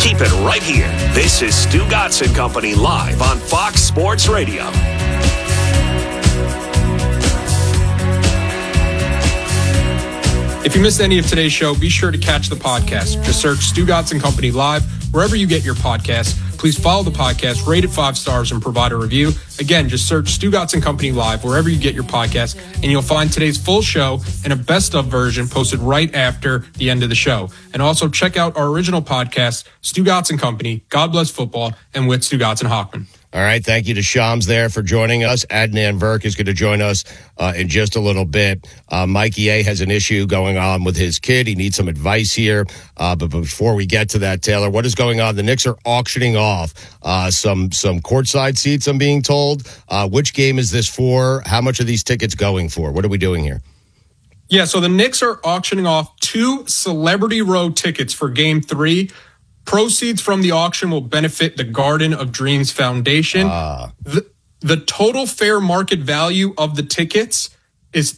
Keep it right here. This is Stu Gatz and Company live on Fox Sports Radio. If you missed any of today's show, be sure to catch the podcast. Just search Stu Gatz and Company Live wherever you get your podcasts. Please follow the podcast, rate it 5 stars, and provide a review. Again, just search Stu Gatz and Company Live wherever you get your podcast, and you'll find today's full show and a best-of version posted right after the end of the show. And also check out our original podcast, Stu Gatz and Company, God Bless Football, and with Stu Gatz and Hockman. All right, thank you to Shams there for joining us. Adnan Virk is going to join us in just a little bit. Mikey A has an issue going on with his kid. He needs some advice here. But before we get to that, Taylor, what is going on? The Knicks are auctioning off some courtside seats, I'm being told. Which game is this for? How much are these tickets going for? What are we doing here? Yeah, so the Knicks are auctioning off 2 Celebrity Row tickets for Game 3. Proceeds from the auction will benefit the Garden of Dreams Foundation. The total fair market value of the tickets is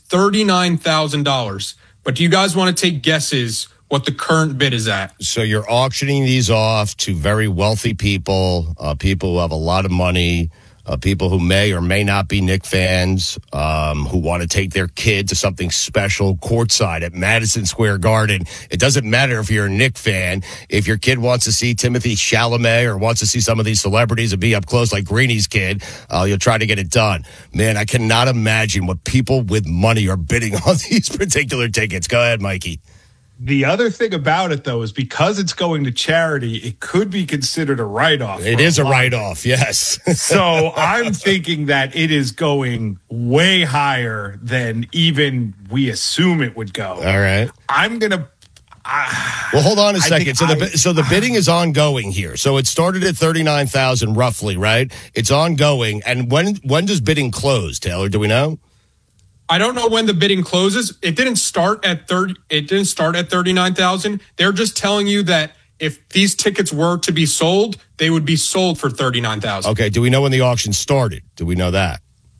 $39,000. But do you guys want to take guesses what the current bid is at? So you're auctioning these off to very wealthy people, people who have a lot of money, people who may or may not be Knick fans, who want to take their kid to something special courtside at Madison Square Garden. It doesn't matter if you're a Knick fan. If your kid wants to see Timothy Chalamet or wants to see some of these celebrities and be up close like Greeny's kid, you'll try to get it done. Man, I cannot imagine what people with money are bidding on these particular tickets. Go ahead, Mikey. The other thing about it, though, is because it's going to charity, it could be considered a write-off. It is a write-off, yes. So I'm thinking that it is going way higher than even we assume it would go. All right. I'm going to... well, hold on a second. So the bidding is ongoing here. So it started at $39,000 roughly, right? It's ongoing. And when does bidding close, Taylor? Do we know? I don't know when the bidding closes. It didn't start at 30. It didn't start at 39,000. They're just telling you that if these tickets were to be sold, they would be sold for 39,000. Okay. Do we know when the auction started? Do we know that?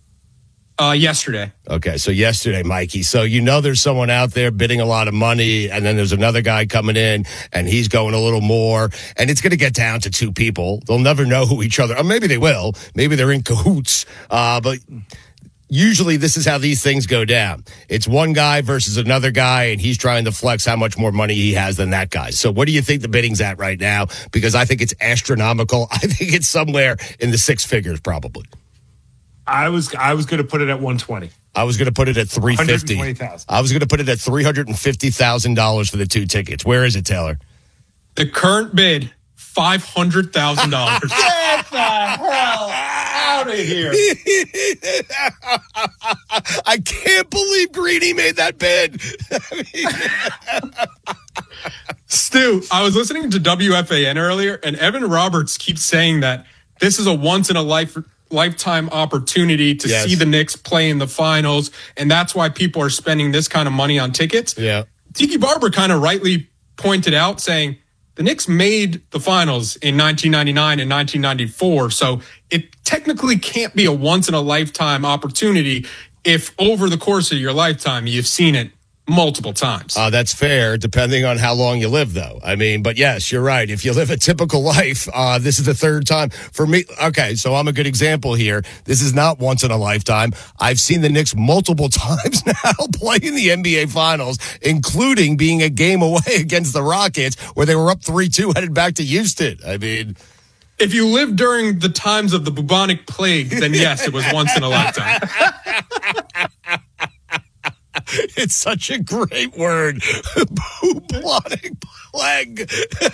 Yesterday. Okay, so yesterday, Mikey. So you know there's someone out there bidding a lot of money, and then there's another guy coming in, and he's going a little more, and it's going to get down to 2 people. They'll never know who each other. Or maybe they will. Maybe they're in cahoots. But usually this is how these things go down. It's one guy versus another guy, and he's trying to flex how much more money he has than that guy. So what do you think the bidding's at right now? Because I think it's astronomical. I think it's somewhere in the 6 figures probably. I was going to put it at 120. I was going to put it at $350,000. I was going to put it at $350,000 for the 2 tickets. Where is it, Taylor? The current bid, $500,000. Get the hell out of here. I can't believe Greeny made that bid. Stu, I was listening to WFAN earlier, and Evan Roberts keeps saying that this is a once-in-a-lifetime opportunity to see the Knicks play in the finals, and that's why people are spending this kind of money on tickets. Yeah. Tiki Barber kind of rightly pointed out, saying the Knicks made the finals in 1999 and 1994, so it technically can't be a once-in-a-lifetime opportunity if over the course of your lifetime you've seen it multiple times. That's fair, depending on how long you live, though. I mean, but yes, you're right. If you live a typical life, this is the 3rd time. For me, okay, so I'm a good example here. This is not once in a lifetime. I've seen the Knicks multiple times now play in the NBA Finals, including being a game away against the Rockets, where they were up 3-2, headed back to Houston. I mean... If you lived during the times of the bubonic plague, then yes, it was once in a lifetime. It's such a great word. Bubonic plague.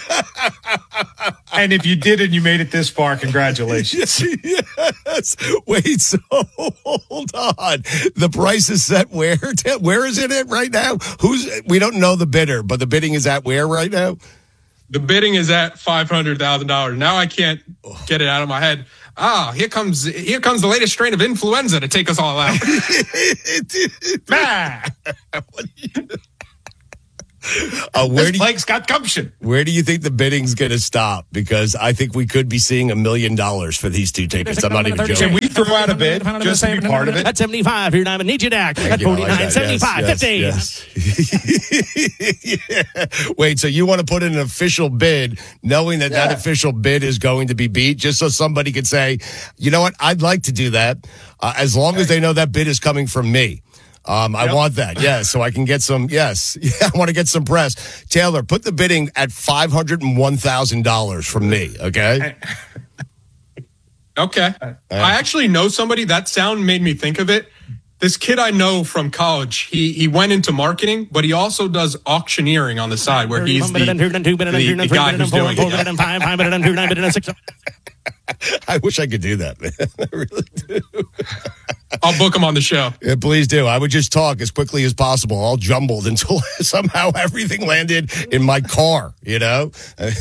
And if you did and you made it this far, congratulations. Yes. Wait, so hold on. The price is set where? Where is it at right now? We don't know the bidder, but the bidding is at where right now? The bidding is at $500,000. Now I can't get it out of my head. Here comes the latest strain of influenza to take us all out. Mike's got gumption. Where do you think the bidding's going to stop? Because I think we could be seeing $1 million for these two tickets. I'm not even joking. Can we throw out a bid just to be part of it? At 75, here I need you back. At 49, 75, 50. Yes. Yeah. Wait, so you want to put in an official bid knowing that official bid is going to be beat just so somebody could say, you know what, I'd like to do that as long as they know that bid is coming from me. I want that, so I can get some, I want to get some press. Taylor, put the bidding at $501,000 from me, okay? Okay. I actually know somebody. That sound made me think of it. This kid I know from college, he went into marketing, but he also does auctioneering on the side where he's the guy who's doing it. I wish I could do that, man. I really do. I'll book him on the show. Yeah, please do. I would just talk as quickly as possible, all jumbled until somehow everything landed in my car, you know?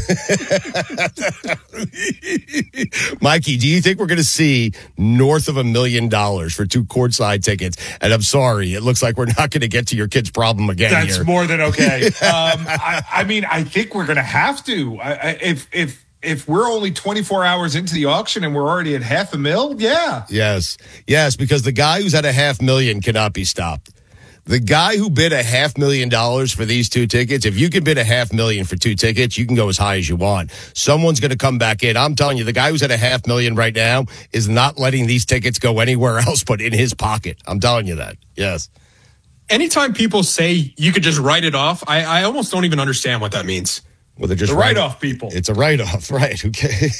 Mikey, do you think we're going to see north of $1 million for 2 courtside tickets? And I'm sorry, it looks like we're not going to get to your kid's problem again. That's here. more than okay. I mean, I think we're going to have to. If we're only 24 hours into the auction and we're already at $500,000, yeah. Yes, because the guy who's at $500,000 cannot be stopped. The guy who bid $500,000 for these 2 tickets, if you can bid $500,000 for 2 tickets, you can go as high as you want. Someone's going to come back in. I'm telling you, the guy who's at $500,000 right now is not letting these tickets go anywhere else but in his pocket. I'm telling you that. Yes. Anytime people say you could just write it off, I almost don't even understand what that means. Well, they're just write-off people. It's a write-off, right? Okay.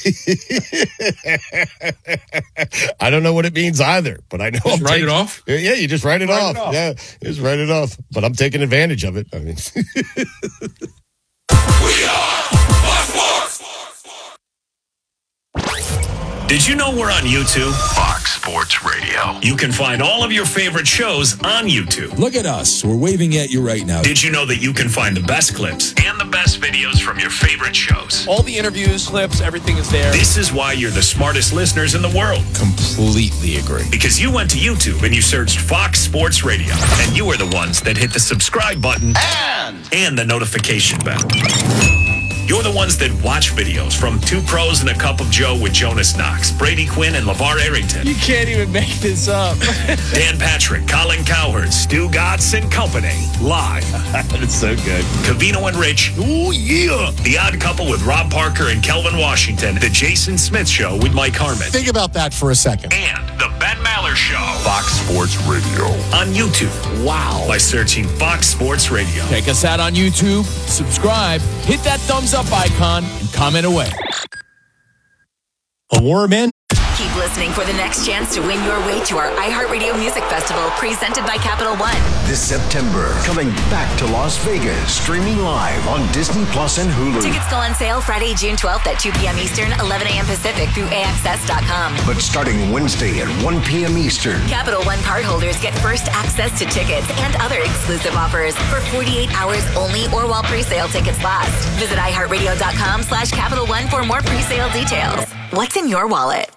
I don't know what it means either, but I know. Just write it off? Yeah, you just write it off. Yeah, just write it off. But I'm taking advantage of it. I mean, We are Fox Sports. Did you know we're on YouTube? Fox Sports Radio. You can find all of your favorite shows on YouTube. Look at us. We're waving at you right now. Did you know that you can find the best clips and the best videos from your favorite shows? All the interviews, clips, everything is there. This is why you're the smartest listeners in the world. Completely agree. Because you went to YouTube and you searched Fox Sports Radio. And you are the ones that hit the subscribe button and the notification bell. You're the ones that watch videos from Two Pros and a Cup of Joe with Jonas Knox, Brady Quinn, and LeVar Arrington. You can't even make this up. Dan Patrick, Colin Cowherd, Stu Gatz and Company, live. it's so good. Covino and Rich, ooh yeah. The Odd Couple with Rob Parker and Kelvin Washington. The Jason Smith Show with Mike Harmon. Think about that for a second. And the Ben Maller Show. Fox Sports Radio. On YouTube. Wow. By searching Fox Sports Radio. Check us out on YouTube, subscribe, hit that thumbs up icon, and comment away. A warm in. Keep listening for the next chance to win your way to our iHeartRadio Music Festival presented by Capital One. This September, coming back to Las Vegas, streaming live on Disney Plus and Hulu. Tickets go on sale Friday, June 12th at 2 p.m. Eastern, 11 a.m. Pacific through AXS.com. But starting Wednesday at 1 p.m. Eastern. Capital One cardholders get first access to tickets and other exclusive offers for 48 hours only or while pre-sale tickets last. Visit iHeartRadio.com/Capital One for more pre-sale details. What's in your wallet?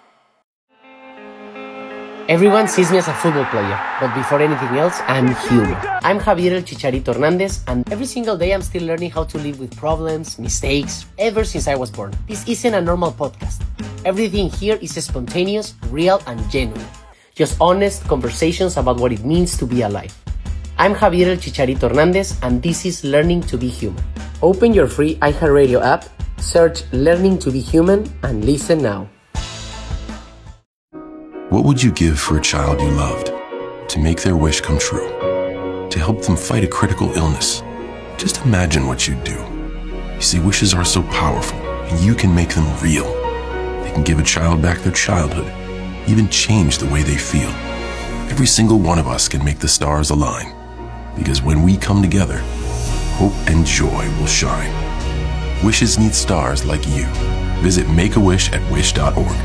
Everyone sees me as a football player, but before anything else, I'm human. I'm Javier El Chicharito Hernandez, and every single day I'm still learning how to live with problems, mistakes, ever since I was born. This isn't a normal podcast. Everything here is spontaneous, real, and genuine. Just honest conversations about what it means to be alive. I'm Javier El Chicharito Hernandez, and this is Learning to be Human. Open your free iHeartRadio app, search Learning to be Human, and listen now. What would you give for a child you loved? To make their wish come true? To help them fight a critical illness? Just imagine what you'd do. You see, wishes are so powerful, and you can make them real. They can give a child back their childhood, even change the way they feel. Every single one of us can make the stars align, because when we come together, hope and joy will shine. Wishes need stars like you. Visit Make-A-Wish at wish.org.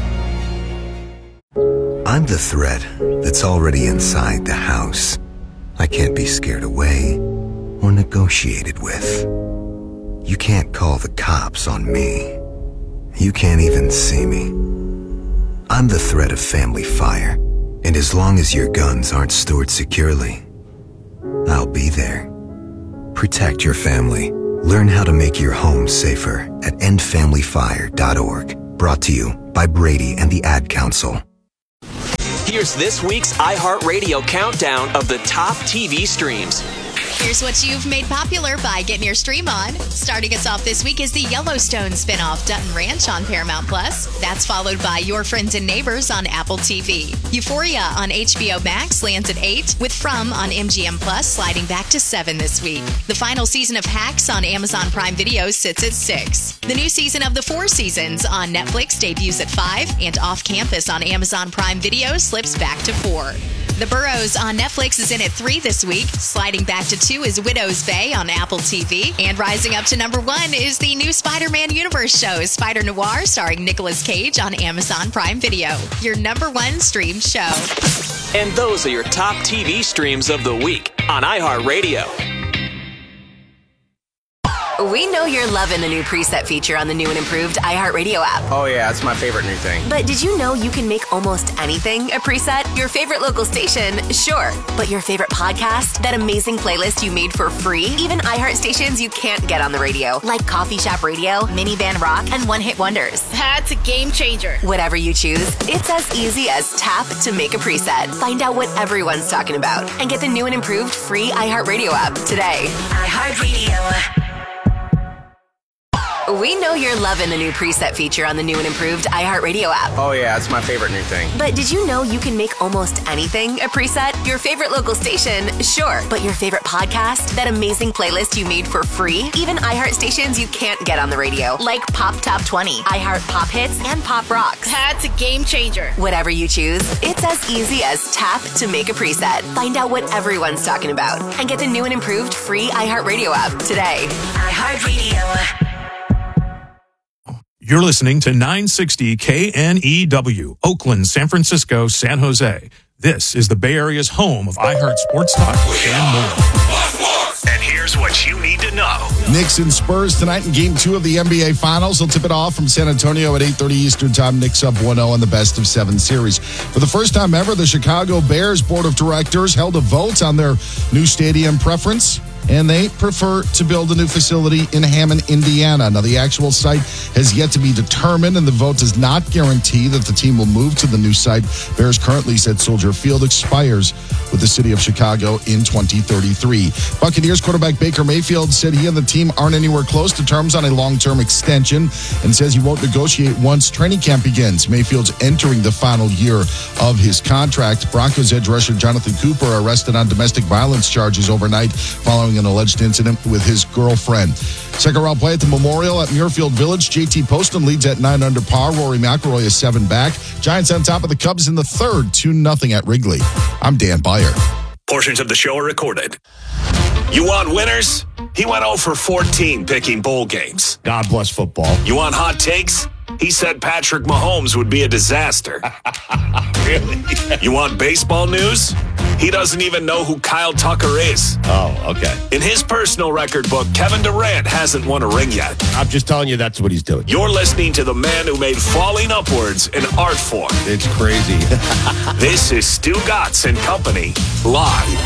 I'm the threat that's already inside the house. I can't be scared away or negotiated with. You can't call the cops on me. You can't even see me. I'm the threat of family fire, and as long as your guns aren't stored securely, I'll be there, Protect your family. Learn how to make your home safer at endfamilyfire.org. Brought to you by Brady and the Ad Council. Here's this week's iHeartRadio countdown of the top TV streams. Here's what you've made popular by getting your stream on. Starting us off this week is the Yellowstone spinoff Dutton Ranch on Paramount+. That's followed by Your Friends and Neighbors on Apple TV. Euphoria on HBO Max lands at 8, with From on MGM Plus sliding back to 7 this week. The final season of Hacks on Amazon Prime Video sits at 6. The new season of The Four Seasons on Netflix debuts at 5, and Off Campus on Amazon Prime Video slips back to 4. The Burrows on Netflix is in at 3 this week. Sliding back to 2 is Widow's Bay on Apple TV. And rising up to number 1 is the new Spider-Man Universe show, Spider Noir, starring Nicolas Cage on Amazon Prime Video. Your number 1 streamed show. And those are your top TV streams of the week on iHeartRadio. We know you're loving the new preset feature on the new and improved iHeartRadio app. Oh yeah, that's my favorite new thing. But did you know you can make almost anything a preset? Your favorite local station, sure. But your favorite podcast? That amazing playlist you made for free? Even iHeart stations you can't get on the radio, like Coffee Shop Radio, Minivan Rock, and One Hit Wonders. That's a game changer. Whatever you choose, it's as easy as tap to make a preset. Find out what everyone's talking about and get the new and improved free iHeartRadio app today. iHeartRadio. We know you're loving the new preset feature on the new and improved iHeartRadio app. Oh yeah, that's my favorite new thing. But did you know you can make almost anything a preset? Your favorite local station, sure. But your favorite podcast? That amazing playlist you made for free? Even iHeart stations you can't get on the radio, like Pop Top 20, iHeart Pop Hits, and Pop Rocks. That's a game changer. Whatever you choose, it's as easy as tap to make a preset. Find out what everyone's talking about and get the new and improved free iHeartRadio app today. iHeartRadio. You're listening to 960 KNEW, Oakland, San Francisco, San Jose. This is the Bay Area's home of iHeart Sports Talk and more. And here's what you need to know. Knicks and Spurs tonight in Game 2 of the NBA Finals. They'll tip it off from San Antonio at 8:30 Eastern Time. Knicks up 1-0 in the best-of-7 series. For the first time ever, the Chicago Bears Board of Directors held a vote on their new stadium preference, and they prefer to build a new facility in Hammond, Indiana. Now, the actual site has yet to be determined, and the vote does not guarantee that the team will move to the new site. Bears currently said Soldier Field expires with the city of Chicago in 2033. Buccaneers quarterback Baker Mayfield said he and the team aren't anywhere close to terms on a long-term extension and says he won't negotiate once training camp begins. Mayfield's entering the final year of his contract. Broncos edge rusher Jonathan Cooper arrested on domestic violence charges overnight following an alleged incident with his girlfriend. Second round play at the Memorial at Muirfield Village. JT Poston leads at 9 under par. Rory McIlroy is 7 back. Giants on top of the Cubs in the third, 2-0 at Wrigley. I'm Dan Beyer. Portions of the show are recorded. You want winners? He went 0 for 14 picking bowl games. God bless football. You want hot takes? He said Patrick Mahomes would be a disaster. Really? You want baseball news? He doesn't even know who Kyle Tucker is. Oh, okay. In his personal record book, Kevin Durant hasn't won a ring yet. I'm just telling you that's what he's doing. You're listening to the man who made falling upwards an art form. It's crazy. This is Stu Gatz and Company, live.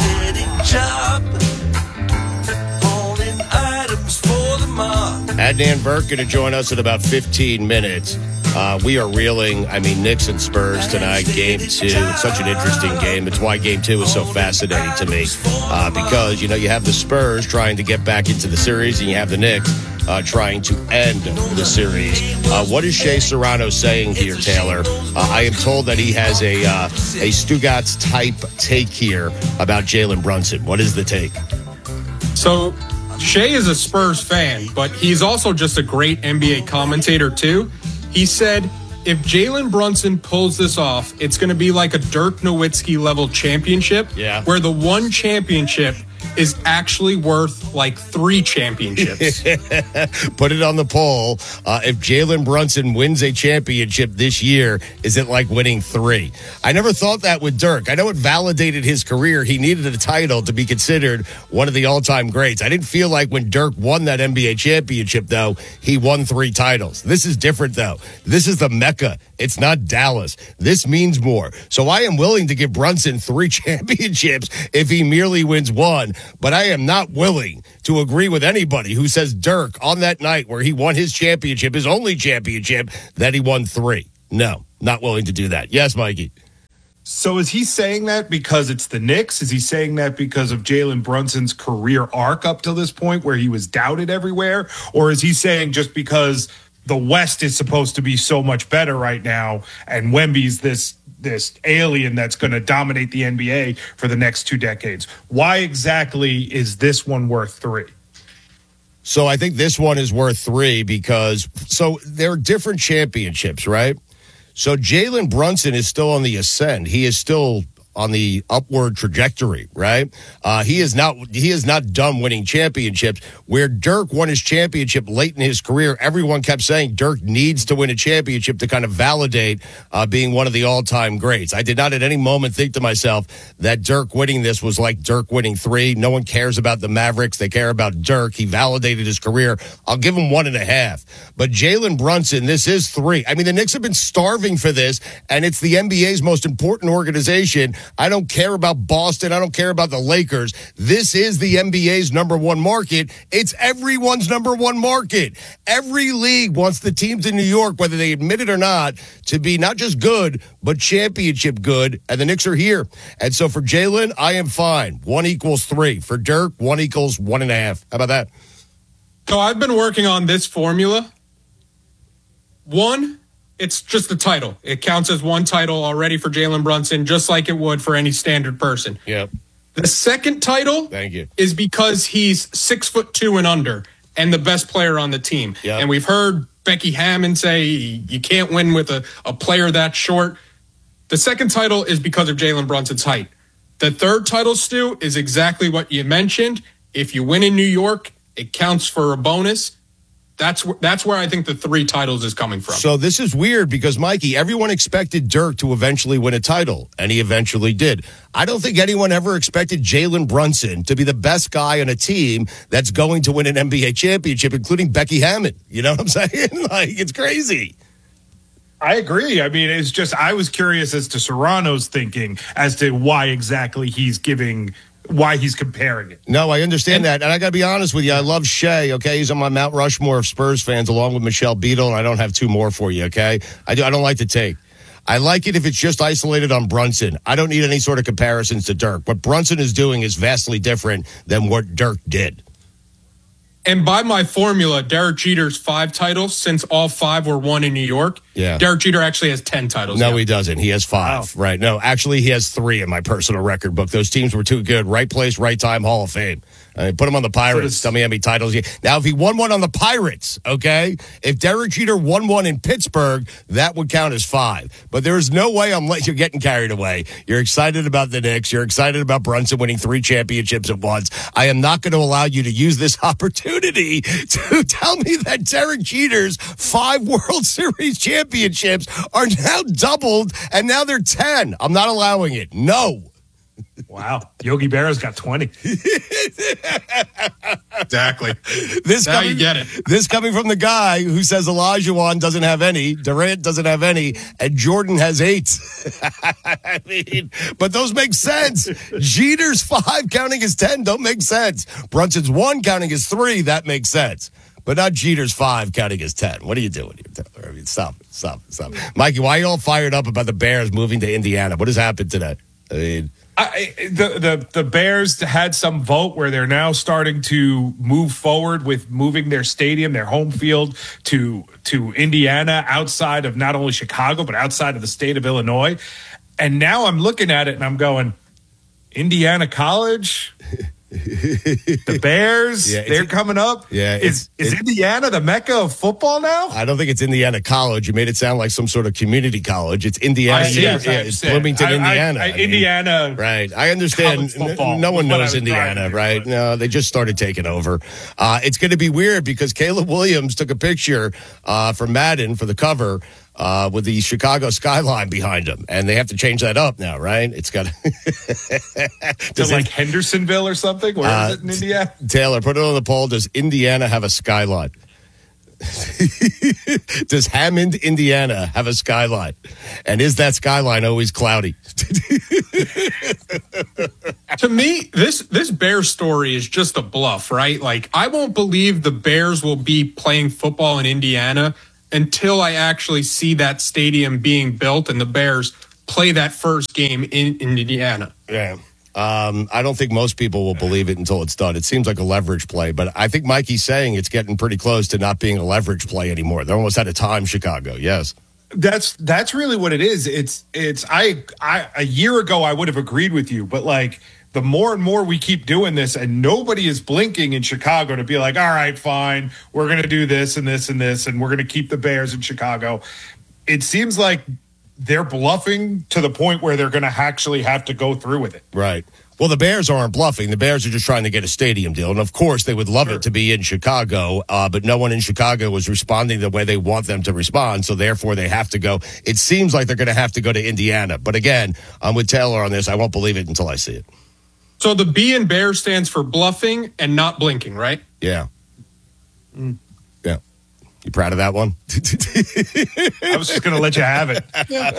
Adnan Burke going to join us in about 15 minutes. We are reeling, Knicks and Spurs tonight, Game 2. It's such an interesting game. It's why Game 2 is so fascinating to me. Because, you have the Spurs trying to get back into the series, and you have the Knicks trying to end the series. What is Shea Serrano saying here, Taylor? I am told that he has a Stugatz type take here about Jalen Brunson. What is the take? So, Shea is a Spurs fan, but he's also just a great NBA commentator, too. He said, if Jalen Brunson pulls this off, it's going to be like a Dirk Nowitzki level championship, where the one championship is actually worth like 3 championships. Put it on the poll. If Jalen Brunson wins a championship this year, is it like winning 3? I never thought that with Dirk. I know it validated his career. He needed a title to be considered one of the all-time greats. I didn't feel like when Dirk won that NBA championship, though, he won 3 titles. This is different, though. This is the Mecca. It's not Dallas. This means more. So I am willing to give Brunson 3 championships if he merely wins 1. on, but I am not willing to agree with anybody who says Dirk on that night where he won his championship, his only championship, that he won 3. No, not willing to do that. Yes, Mikey. So is he saying that because it's the Knicks? Is he saying that because of Jalen Brunson's career arc up to this point where he was doubted everywhere? Or is he saying just because the West is supposed to be so much better right now and Wemby's this alien that's going to dominate the NBA for the next 2 decades? Why exactly is this one worth 3? So I think this one is worth 3 because there are different championships, right? So Jalen Brunson is still on the ascend. He is still on the upward trajectory, right? He is not done winning championships. Where Dirk won his championship late in his career, everyone kept saying Dirk needs to win a championship to kind of validate being one of the all-time greats. I did not at any moment think to myself that Dirk winning this was like Dirk winning 3. No one cares about the Mavericks. They care about Dirk. He validated his career. I'll give him 1.5. But Jalen Brunson, this is 3. I mean, the Knicks have been starving for this, and it's the NBA's most important organization. I don't care about Boston. I don't care about the Lakers. This is the NBA's number 1 market. It's everyone's number 1 market. Every league wants the teams in New York, whether they admit it or not, to be not just good, but championship good. And the Knicks are here. And so for Jalen, I am fine. 1 equals 3. For Dirk, 1 equals 1.5. How about that? So I've been working on this formula. 1, it's just a title. It counts as 1 title already for Jalen Brunson, just like it would for any standard person. Yep. The second title Thank you. is because he's 6'2" and under and the best player on the team. Yep. And we've heard Becky Hammond say you can't win with a player that short. The second title is because of Jalen Brunson's height. The third title, Stu, is exactly what you mentioned. If you win in New York, it counts for a bonus. That's where I think the 3 titles is coming from. So this is weird because, Mikey, everyone expected Dirk to eventually win a title, and he eventually did. I don't think anyone ever expected Jalen Brunson to be the best guy on a team that's going to win an NBA championship, including Becky Hammond. You know what I'm saying? Like, it's crazy. I agree. I mean, it's just I was curious as to Serrano's thinking as to why exactly he's comparing it. No, I understand that. And I got to be honest with you. I love Shea, okay? He's on my Mount Rushmore of Spurs fans along with Michelle Beadle, and I don't have 2 more for you, okay? I don't like to take. I like it if it's just isolated on Brunson. I don't need any sort of comparisons to Dirk. What Brunson is doing is vastly different than what Dirk did. And by my formula, Derek Jeter's 5 titles, since all 5 were won in New York, Derek Jeter actually has 10 titles. No, now. he doesn't. He has 5. Wow. Right. No, actually, he has 3 in my personal record book. Those teams were too good. Right place, right time, Hall of Fame. Put him on the Pirates. Tell me how many titles. Now, if he won one on the Pirates, okay, if Derek Jeter won one in Pittsburgh, that would count as 5. But there is no way you're getting carried away. You're excited about the Knicks. You're excited about Brunson winning 3 championships at once. I am not going to allow you to use this opportunity to tell me that Derek Jeter's 5 World Series championships are now doubled and now they're 10. I'm not allowing it. No. Wow. Yogi Berra's got 20. Exactly. You get it. This coming from the guy who says Olajuwon doesn't have any, Durant doesn't have any, and Jordan has 8. I mean, but those make sense. Jeter's 5 counting as 10 don't make sense. Brunson's 1 counting as 3, that makes sense. But not Jeter's 5 counting as 10. What are you doing here, Taylor? I mean, stop. Mikey, why are you all fired up about the Bears moving to Indiana? What has happened today? I mean... The Bears had some vote where they're now starting to move forward with moving their stadium, their home field to Indiana, outside of not only Chicago, but outside of the state of Illinois. And now I'm looking at it and I'm going, Indiana College? The Bears, they're coming up. Yeah, is Indiana the mecca of football now? I don't think it's Indiana College. You made it sound like some sort of community college. It's Indiana. It's Bloomington, Indiana. Indiana. Right. I understand. No one knows Indiana, right? No, they just started taking over. It's going to be weird because Caleb Williams took a picture for Madden for the cover. With the Chicago skyline behind him, and they have to change that up now, right? It's got to like Hendersonville or something. Where is it in Indiana? Taylor, put it on the poll. Does Indiana have a skyline? Does Hammond, Indiana, have a skyline? And is that skyline always cloudy? To me, this Bears story is just a bluff, right? Like, I won't believe the Bears will be playing football in Indiana until I actually see that stadium being built and the Bears play that first game in Indiana. Yeah. I don't think most people will believe it until it's done. It seems like a leverage play, but I think Mikey's saying it's getting pretty close to not being a leverage play anymore. They're almost out of time, Chicago. Yes. That's really what it is. It's I a year ago I would have agreed with you, but like the more and more we keep doing this and nobody is blinking in Chicago to be like, all right, fine, we're going to do this and this and this, and we're going to keep the Bears in Chicago. It seems like they're bluffing to the point where they're going to actually have to go through with it. Right. Well, the Bears aren't bluffing. The Bears are just trying to get a stadium deal. And, of course, they would love it to be in Chicago, but no one in Chicago was responding the way they want them to respond, so therefore they have to go. It seems like they're going to have to go to Indiana. But, again, I'm with Taylor on this. I won't believe it until I see it. So the B in Bear stands for bluffing and not blinking, right? Yeah. Yeah. You proud of that one? I was just going to let you have it.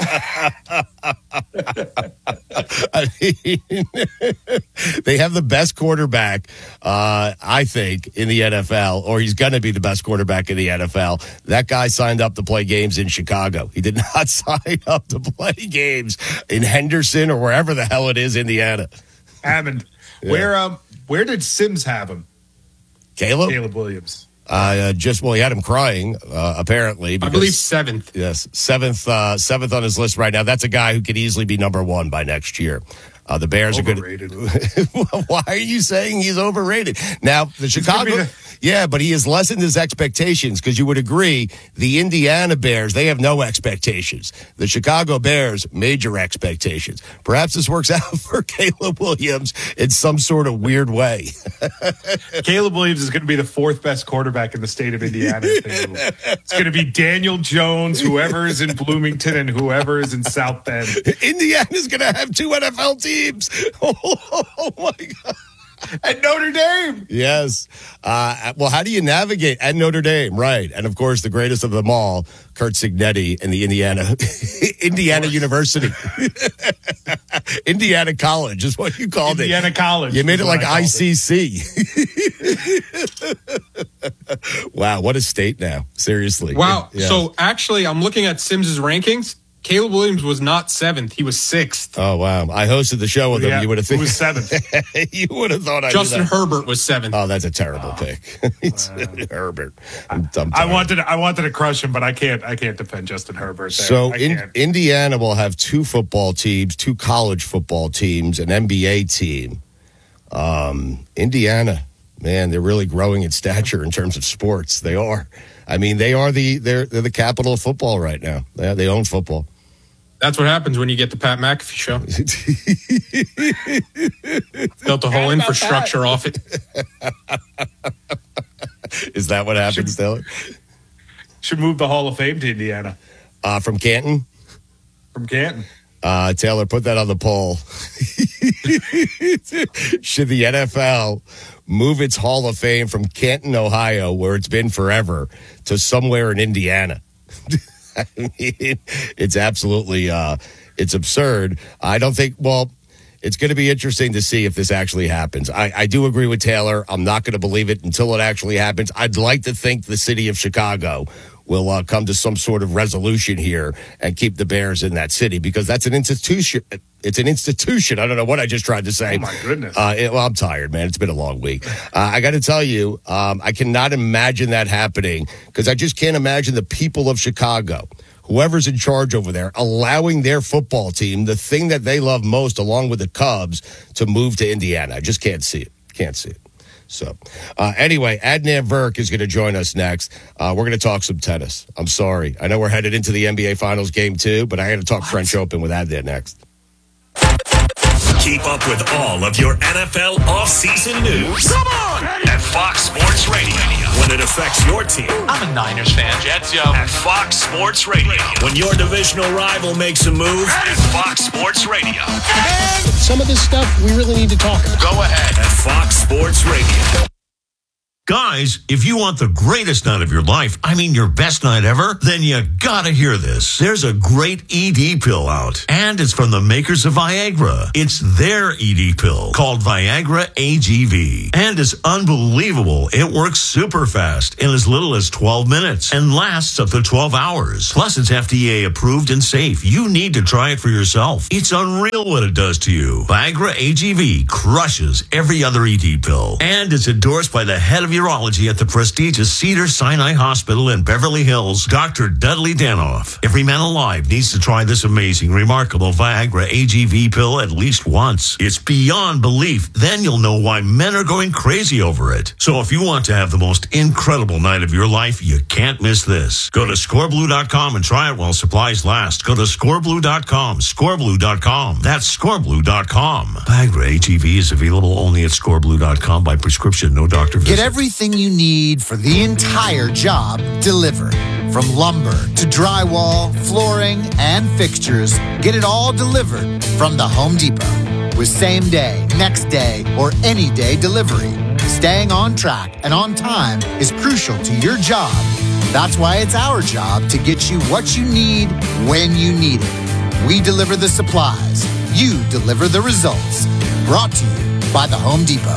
I mean, they have the best quarterback, I think, in the NFL, or he's going to be the best quarterback in the NFL. That guy signed up to play games in Chicago. He did not sign up to play games in Henderson or wherever the hell it is, Indiana. Hammond. Yeah. Where did Sims have him? Caleb Williams. He had him crying, apparently. Because, I believe 7th. Yes, 7th on his list right now. That's a guy who could easily be number 1 by next year. The Bears overrated. are good. Why are you saying he's overrated? Now, the Chicago... Yeah, but he has lessened his expectations because you would agree the Indiana Bears, they have no expectations. The Chicago Bears, major expectations. Perhaps this works out for Caleb Williams in some sort of weird way. Caleb Williams is going to be the 4th best quarterback in the state of Indiana. It's going to be Daniel Jones, whoever is in Bloomington and whoever is in South Bend. Indiana's going to have 2 NFL teams. Oh my God. At Notre Dame. Yes. Well, how do you navigate at Notre Dame? Right. And, of course, the greatest of them all, Curt Cignetti and the Indiana University. Indiana College is what you called it. Indiana College. You made it like ICC. Wow, what a state now. Seriously. Wow. Yeah. So, actually, I'm looking at Sims's rankings. Caleb Williams was not 7th. He was 6th. Oh, wow. I hosted the show with him. You would have thought he was 7th. You would have thought Justin Herbert was 7th. Oh, that's a terrible pick. Herbert. I wanted to crush him, but I can't defend Justin Herbert there. So Indiana will have 2 football teams, 2 college football teams, an NBA team. Indiana, man, they're really growing in stature in terms of sports. They are. I mean, they're the capital of football right now. They own football. That's what happens when you get the Pat McAfee show. Built a whole infrastructure off it. Is that what happens, Taylor? Should move the Hall of Fame to Indiana. From Canton? From Canton. Taylor, put that on the poll. Should the NFL move its Hall of Fame from Canton, Ohio, where it's been forever, to somewhere in Indiana? I mean, it's absolutely, it's absurd. I don't think, it's going to be interesting to see if this actually happens. I do agree with Taylor. I'm not going to believe it until it actually happens. I'd like to think the city of Chicago will come to some sort of resolution here and keep the Bears in that city, because that's an institution. It's an institution. I don't know what I just tried to say. Oh, my goodness. I'm tired, man. It's been a long week. I got to tell you, I cannot imagine that happening, because I just can't imagine the people of Chicago, whoever's in charge over there, allowing their football team, the thing that they love most, along with the Cubs, to move to Indiana. I just can't see it. Can't see it. So, anyway, Adnan Virk is going to join us next. We're going to talk some tennis. I'm sorry. I know we're headed into the NBA Finals Game 2, but I got to talk French Open with Adnan next. Keep up with all of your NFL offseason news. Come on! At Fox Sports Radio. When it affects your team. I'm a Niners fan. Jets, yo. At Fox Sports Radio. When your divisional rival makes a move. At Fox Sports Radio. Some of this stuff we really need to talk about. Go ahead. At Fox Sports Radio. Guys, if you want the greatest night of your life, I mean your best night ever, then you gotta hear this. There's a great ED pill out, and it's from the makers of Viagra. It's their ED pill called Viagra AGV, and it's unbelievable. It works super fast in as little as 12 minutes and lasts up to 12 hours. Plus, it's FDA approved and safe. You need to try it for yourself. It's unreal what it does to you. Viagra AGV crushes every other ED pill, and it's endorsed by the head of urology at the prestigious Cedars-Sinai Hospital in Beverly Hills, Dr. Dudley Danoff. Every man alive needs to try this amazing, remarkable Viagra AGV pill at least once. It's beyond belief. Then you'll know why men are going crazy over it. So if you want to have the most incredible night of your life, you can't miss this. Go to scoreblue.com and try it while supplies last. Go to scoreblue.com, scoreblue.com. That's scoreblue.com. Viagra AGV is available only at scoreblue.com by prescription, no doctor visit. Get everything you need for the entire job delivered. From lumber to drywall, flooring, and fixtures, get it all delivered from the Home Depot. With same day, next day, or any day delivery. Staying on track and on time is crucial to your job. That's why it's our job to get you what you need when you need it. We deliver the supplies. You deliver the results. Brought to you by the Home Depot.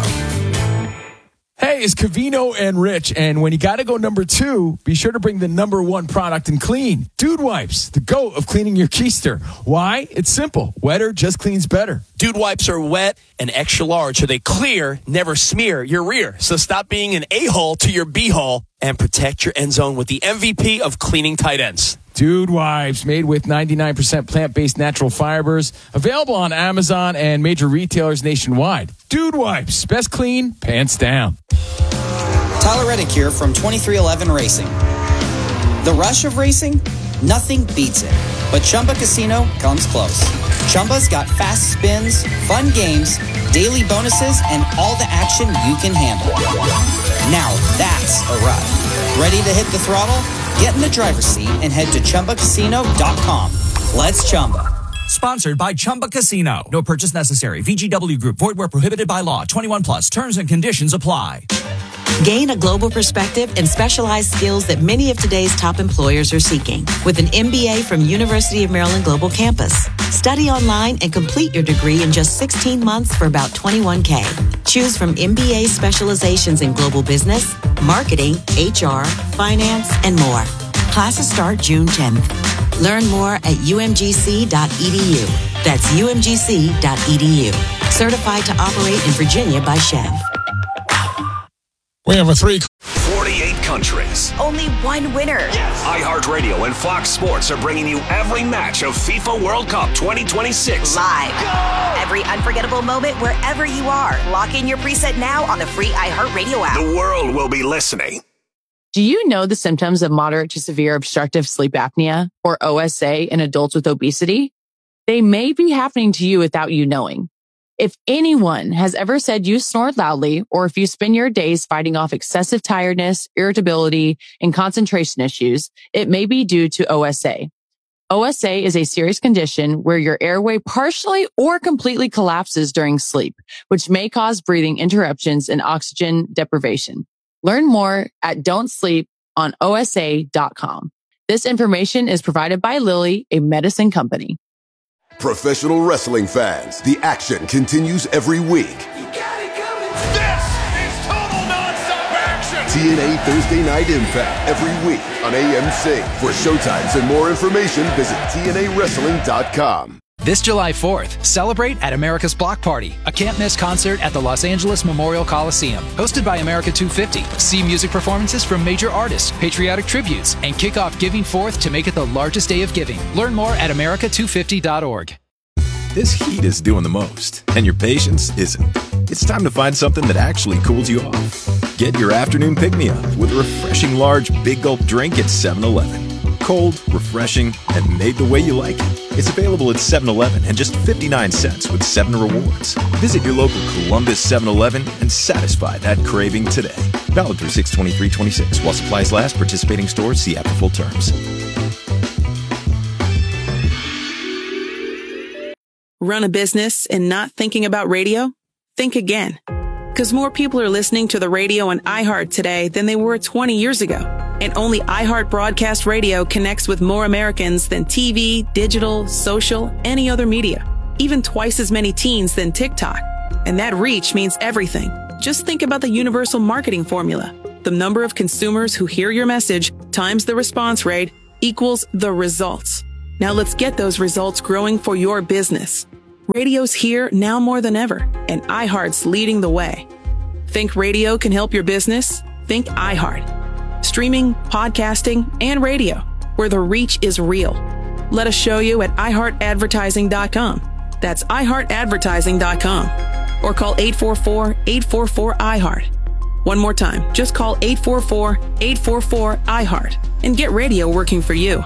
Hey, it's Covino and Rich, and when you got to go number 2, be sure to bring the number 1 product in clean. Dude Wipes, the GOAT of cleaning your keister. Why? It's simple. Wetter just cleans better. Dude Wipes are wet and extra large, so they clear, never smear your rear. So stop being an a-hole to your b-hole and protect your end zone with the MVP of cleaning tight ends. Dude Wipes, made with 99% plant-based natural fibers, available on Amazon and major retailers nationwide. Dude Wipes, best clean, pants down. Tyler Reddick here from 2311 Racing. The rush of racing? Nothing beats it. But Chumba Casino comes close. Chumba's got fast spins, fun games, daily bonuses, and all the action you can handle. Now that's a ride. Ready to hit the throttle? Get in the driver's seat and head to ChumbaCasino.com. Let's Chumba. Sponsored by Chumba Casino. No purchase necessary. VGW Group. Void where prohibited by law. 21 plus. Terms and conditions apply. Gain a global perspective and specialized skills that many of today's top employers are seeking with an MBA from University of Maryland Global Campus. Study online and complete your degree in just 16 months for about $21K. Choose from MBA specializations in global business, marketing, HR, finance, and more. Classes start June 10th. Learn more at umgc.edu. That's umgc.edu. Certified to operate in Virginia by Chev. We have a 48 countries. Only one winner. iHeartRadio and Fox Sports are bringing you every match of FIFA World Cup 2026. Live. Every unforgettable moment wherever you are. Lock in your preset now on the free iHeartRadio app. The world will be listening. Do you know the symptoms of moderate to severe obstructive sleep apnea, or OSA, in adults with obesity? They may be happening to you without you knowing. If anyone has ever said you snore loudly, or if you spend your days fighting off excessive tiredness, irritability, and concentration issues, it may be due to OSA. OSA is a serious condition where your airway partially or completely collapses during sleep, which may cause breathing interruptions and oxygen deprivation. Learn more at don'tsleeponosa.com. This information is provided by Lilly, a medicine company. Professional wrestling fans, the action continues every week. This is total nonstop action! TNA Thursday Night Impact every week on AMC. For showtimes and more information, visit TNAWrestling.com. This July 4th, celebrate at America's Block Party, a can't-miss concert at the Los Angeles Memorial Coliseum. Hosted by America 250. See music performances from major artists, patriotic tributes, and kick off Giving Forth to make it the largest day of giving. Learn more at america250.org. This heat is doing the most, and your patience isn't. It's time to find something that actually cools you off. Get your afternoon pick-me-up with a refreshing large Big Gulp drink at 7-Eleven. Cold, refreshing, and made the way you like it. It's available at 7-Eleven and just 59 cents with 7 rewards. Visit your local Columbus 7-Eleven and satisfy that craving today. Valid through 6/23/26 while supplies last. Participating stores see app for full terms. Run a business and not thinking about radio? Think again. Because more people are listening to the radio on iHeart today than they were 20 years ago. And only iHeart Broadcast Radio connects with more Americans than TV, digital, social, any other media. Even twice as many teens than TikTok. And that reach means everything. Just think about the universal marketing formula. The number of consumers who hear your message times the response rate equals the results. Now let's get those results growing for your business. Radio's here now more than ever, and iHeart's leading the way. Think radio can help your business? Think iHeart. Streaming, podcasting, and radio, where the reach is real. Let us show you at iHeartAdvertising.com. That's iHeartAdvertising.com. Or call 844-844-iHeart. One more time, just call 844-844-iHeart and get radio working for you.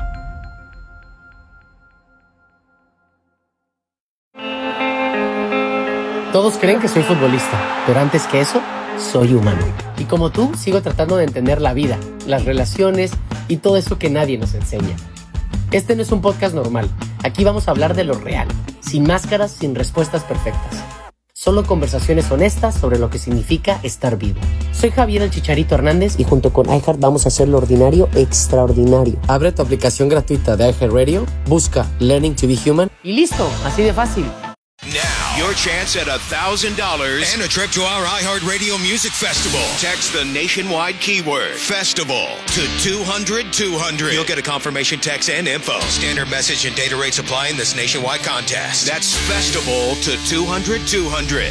Todos creen que soy futbolista, pero antes que eso, soy humano. Y como tú, sigo tratando de entender la vida, las relaciones y todo eso que nadie nos enseña. Este no es un podcast normal. Aquí vamos a hablar de lo real, sin máscaras, sin respuestas perfectas. Solo conversaciones honestas sobre lo que significa estar vivo. Soy Javier el Chicharito Hernández y junto con iHeart vamos a hacer lo ordinario extraordinario. Abre tu aplicación gratuita de iHeart Radio, busca Learning to be Human y listo, así de fácil. Now, your chance at $1,000 and a trip to our iHeartRadio Music Festival. Text the nationwide keyword FESTIVAL to 200-200. You'll get a confirmation text and info. Standard message and data rates apply in this nationwide contest. That's FESTIVAL to 200-200.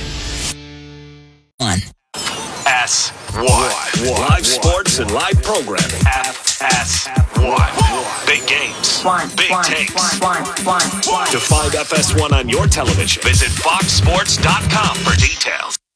FS1. Live sports and live programming. FS1. Big games. Big takes. To find FS1 on your television, visit foxsports.com for details.